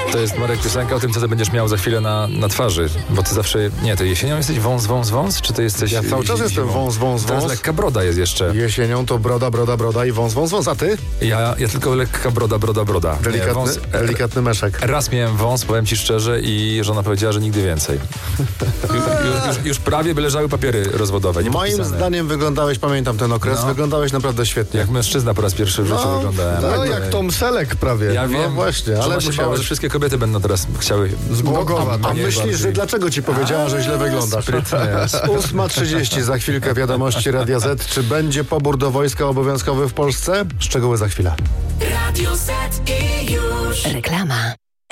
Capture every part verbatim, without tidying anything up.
To jest, Marek, piosenka o tym, co ty będziesz miał za chwilę na, na twarzy, bo ty zawsze, nie, to jesienią jesteś wąs, wąs, wąs, czy ty jesteś... Ja cały czas jestem wąs, wąs, Teraz wąs. lekka broda jest jeszcze. Jesienią to broda, broda, broda i wąs, wąs, wąs, a ty? Ja, ja tylko lekka broda, broda, broda. Delikatny, nie, wąs, delikatny meszek. Raz miałem wąs, powiem ci szczerze, i żona powiedziała, że nigdy więcej. już, już, już prawie by leżały papiery rozwodowe. Nie Moim podpisane. zdaniem wyglądałeś, pamiętam ten okres, No. wyglądałeś naprawdę świetnie. Jak mężczyzna po raz pierwszy w życiu No, wyglądałem. no Tak, jak tak. Tom Selleck prawie. Ja no wiem, właśnie, ale ale się bała, że musiałeś... wszystkie kobiety będą teraz chciały Zgłogować. A mnie myślisz, bardziej. że dlaczego ci powiedziała, że źle wyglądasz? ósma trzydzieści, za chwilkę wiadomości Radia Z. Czy będzie pobór do wojska obowiązkowy w Polsce? Szczegóły za chwilę. Radio Z i już. Reklama.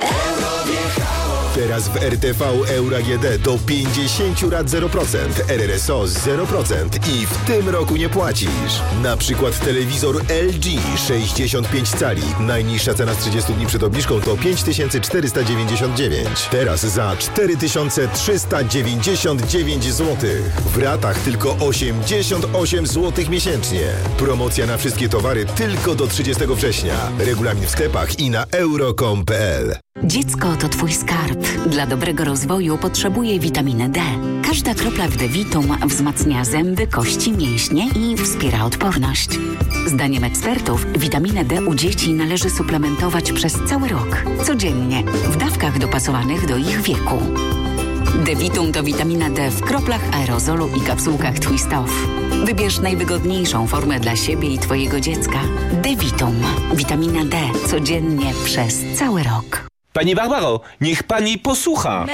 Teraz w R T V Euro A G D do pięćdziesiąt rat zero procent, R R S O zero procent i w tym roku nie płacisz. Na przykład telewizor L G sześćdziesiąt pięć cali. Najniższa cena z trzydziestu dni przed obniżką to pięć tysięcy czterysta dziewięćdziesiąt dziewięć. Teraz za cztery tysiące trzysta dziewięćdziesiąt dziewięć złotych. W ratach tylko osiemdziesiąt osiem złotych miesięcznie. Promocja na wszystkie towary tylko do trzydziestego września. Regulamin w sklepach i na euro kropka com kropka p l. Dziecko to twój skarb. Dla dobrego rozwoju potrzebuje witaminy D. Każda kropla w D-Vitum wzmacnia zęby, kości, mięśnie i wspiera odporność. Zdaniem ekspertów witaminę D u dzieci należy suplementować przez cały rok. Codziennie, w dawkach dopasowanych do ich wieku. D-Vitum to witamina D w kroplach aerozolu i kapsułkach Twist Off. Wybierz najwygodniejszą formę dla siebie i twojego dziecka. D-Vitum. Witamina D codziennie przez cały rok. Pani Barbaro, niech pani posłucha.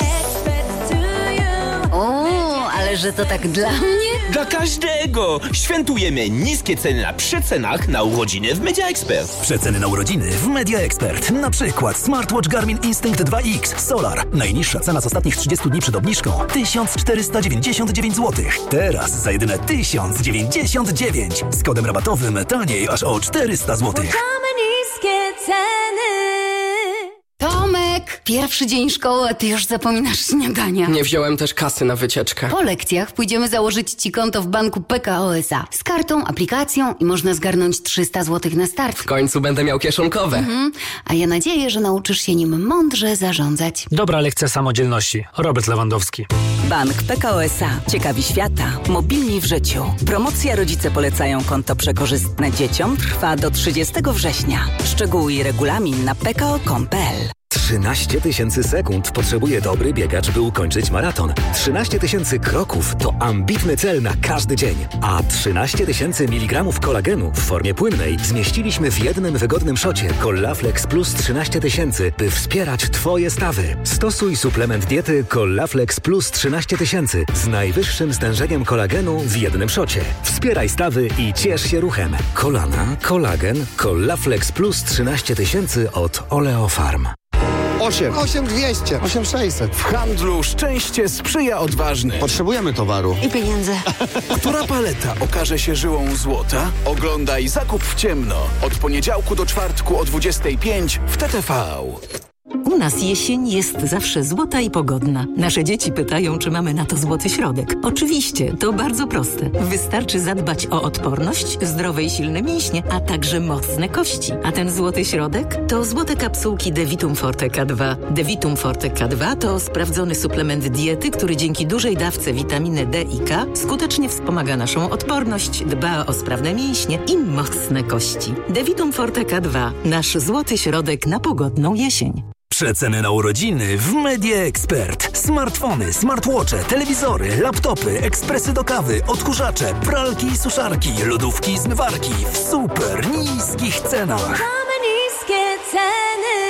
O, ale że to tak dla mnie? Dla każdego! Świętujemy niskie ceny na przecenach na urodziny w Media Expert. Przeceny na urodziny w Media Expert. Na przykład smartwatch Garmin Instinct dwa X Solar. Najniższa cena z ostatnich trzydziestu dni przed obniżką tysiąc czterysta dziewięćdziesiąt dziewięć złotych. Teraz za jedyne tysiąc dziewięćdziesiąt dziewięć. Z kodem rabatowym taniej aż o czterysta złotych. niskie ceny. Tomek, pierwszy dzień szkoły, a ty już zapominasz śniadania. Nie wziąłem też kasy na wycieczkę. Po lekcjach pójdziemy założyć ci konto w banku P K O S A. Z kartą, aplikacją i można zgarnąć trzysta złotych na start. W końcu będę miał kieszonkowe. Mhm. A ja nadzieję, że nauczysz się nim mądrze zarządzać. Dobra lekcja samodzielności. Robert Lewandowski. Bank P K O S A. Ciekawi świata. Mobilni w życiu. Promocja Rodzice polecają konto przekorzystne dzieciom trwa do trzydziestego września. Szczegóły i regulamin na p k o kropka com kropka p l. trzynaście tysięcy sekund potrzebuje dobry biegacz, by ukończyć maraton. trzynaście tysięcy kroków to ambitny cel na każdy dzień. A trzynaście tysięcy miligramów kolagenu w formie płynnej zmieściliśmy w jednym wygodnym szocie Collaflex Plus trzynaście tysięcy, by wspierać Twoje stawy. Stosuj suplement diety Collaflex Plus trzynaście tysięcy z najwyższym stężeniem kolagenu w jednym szocie. Wspieraj stawy i ciesz się ruchem. Kolana, kolagen, Collaflex Plus trzynaście tysięcy od Oleofarm. osiem. osiem dwieście. osiem sześćset. W handlu szczęście sprzyja odważnym. Potrzebujemy towaru. I pieniędzy. Która paleta okaże się żyłą złota? Oglądaj Zakup w ciemno. Od poniedziałku do czwartku o dwudziestej piątej w T T V. U nas jesień jest zawsze złota i pogodna. Nasze dzieci pytają, czy mamy na to złoty środek. Oczywiście, to bardzo proste. Wystarczy zadbać o odporność, zdrowe i silne mięśnie, a także mocne kości. A ten złoty środek to złote kapsułki D-Vitum Forte K dwa. D-Vitum Forte K dwa to sprawdzony suplement diety, który dzięki dużej dawce witaminy D i K skutecznie wspomaga naszą odporność, dba o sprawne mięśnie i mocne kości. D-Vitum Forte K dwa. Nasz złoty środek na pogodną jesień. Przeceny na urodziny w Media Expert. Smartfony, smartwatche, telewizory, laptopy, ekspresy do kawy, odkurzacze, pralki i suszarki, lodówki i zmywarki w super niskich cenach. Mamy niskie ceny.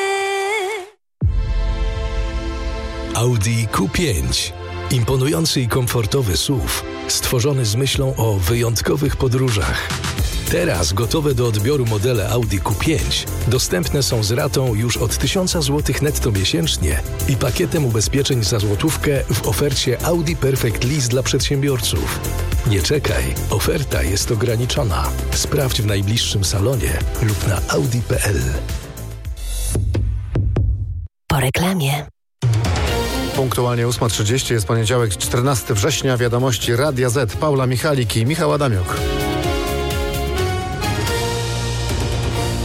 Audi Q pięć. Imponujący i komfortowy S U V, stworzony z myślą o wyjątkowych podróżach. Teraz gotowe do odbioru modele Audi Q pięć dostępne są z ratą już od tysiąc złotych netto miesięcznie i pakietem ubezpieczeń za złotówkę w ofercie Audi Perfect Lease dla przedsiębiorców. Nie czekaj, oferta jest ograniczona. Sprawdź w najbliższym salonie lub na audi kropka p l. Po reklamie. Punktualnie ósma trzydzieści, jest poniedziałek, czternastego września, wiadomości Radia Z. Paula Michalik i Michał Adamiuk.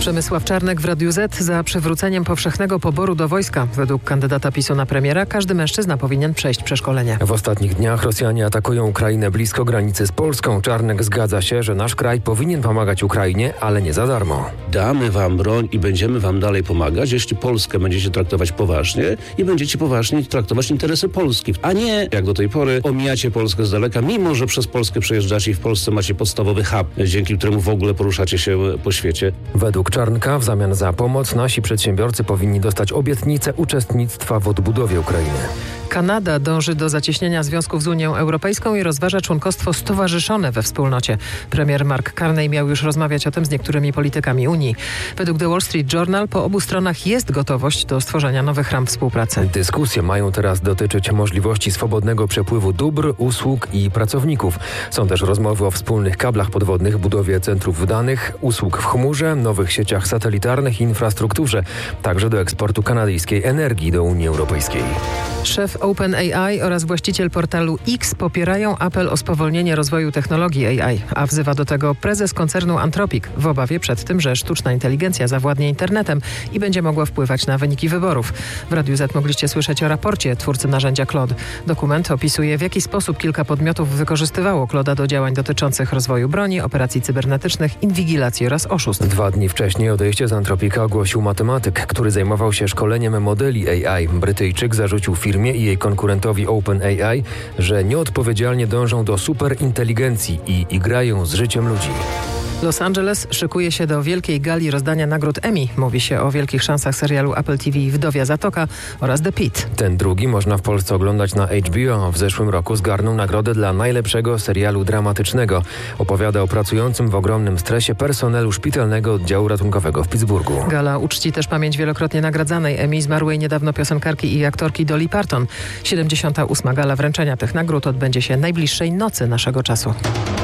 Przemysław Czarnek w Radiu Z za przywróceniem powszechnego poboru do wojska. Według kandydata PiSu na premiera każdy mężczyzna powinien przejść przeszkolenie. W ostatnich dniach Rosjanie atakują Ukrainę blisko granicy z Polską. Czarnek zgadza się, że nasz kraj powinien pomagać Ukrainie, ale nie za darmo. Damy wam broń i będziemy wam dalej pomagać, jeśli Polskę będziecie traktować poważnie i będziecie poważnie traktować interesy Polski, a nie jak do tej pory omijacie Polskę z daleka, mimo że przez Polskę przejeżdżacie i w Polsce macie podstawowy hub, dzięki któremu w ogóle poruszacie się po świecie. Według Czarnka w zamian za pomoc nasi przedsiębiorcy powinni dostać obietnicę uczestnictwa w odbudowie Ukrainy. Kanada dąży do zacieśnienia związków z Unią Europejską i rozważa członkostwo stowarzyszone we wspólnocie. Premier Mark Carney miał już rozmawiać o tym z niektórymi politykami Unii. Według The Wall Street Journal po obu stronach jest gotowość do stworzenia nowych ram współpracy. Dyskusje mają teraz dotyczyć możliwości swobodnego przepływu dóbr, usług i pracowników. Są też rozmowy o wspólnych kablach podwodnych, budowie centrów danych, usług w chmurze, nowych sieciach satelitarnych i infrastrukturze, także do eksportu kanadyjskiej energii do Unii Europejskiej. Szef OpenAI oraz właściciel portalu X popierają apel o spowolnienie rozwoju technologii A I, a wzywa do tego prezes koncernu Anthropic w obawie przed tym, że sztuczna inteligencja zawładnie internetem i będzie mogła wpływać na wyniki wyborów. W Radiu Z mogliście słyszeć o raporcie twórcy narzędzia Claude. Dokument opisuje, w jaki sposób kilka podmiotów wykorzystywało Claude'a do działań dotyczących rozwoju broni, operacji cybernetycznych, inwigilacji oraz oszustw. Dwa dni wcześniej odejście z Anthropica ogłosił matematyk, który zajmował się szkoleniem modeli A I. Brytyjczyk zarzucił firmie i jej konkurentowi OpenAI, że nieodpowiedzialnie dążą do superinteligencji i igrają z życiem ludzi. Los Angeles szykuje się do wielkiej gali rozdania nagród Emmy. Mówi się o wielkich szansach serialu Apple T V Wdowia Zatoka oraz The Pitt. Ten drugi można w Polsce oglądać na H B O. W zeszłym roku zgarnął nagrodę dla najlepszego serialu dramatycznego. Opowiada o pracującym w ogromnym stresie personelu szpitalnego oddziału ratunkowego w Pittsburghu. Gala uczci też pamięć wielokrotnie nagradzanej Emmy zmarłej niedawno piosenkarki i aktorki Dolly Parton. siedemdziesiąta ósma gala wręczenia tych nagród odbędzie się najbliższej nocy naszego czasu.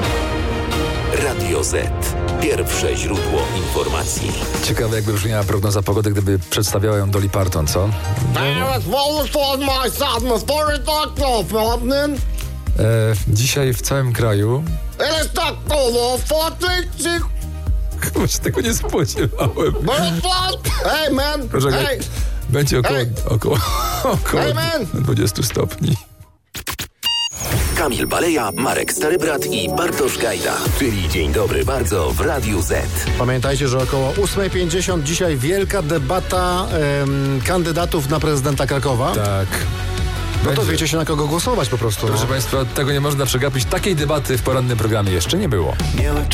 Radio Z. Pierwsze źródło informacji. Ciekawe, jakby brzmiała prognoza pogody, gdyby przedstawiała ją Dolly Parton, co? E, dzisiaj w całym kraju... Chyba się tego nie spodziewałem. Hey man! Poczekaj, hey. będzie około, hey. około, około hey, man. dwudziestu stopni. Kamil Baleja, Marek Starybrat i Bartosz Gajda, czyli Dzień Dobry Bardzo w Radiu Z. Pamiętajcie, że około ósma pięćdziesiąt dzisiaj wielka debata em, kandydatów na prezydenta Krakowa. Tak. No to wiecie się na kogo głosować po prostu. Proszę no. Państwa, tego nie można przegapić. Takiej debaty w porannym programie jeszcze nie było.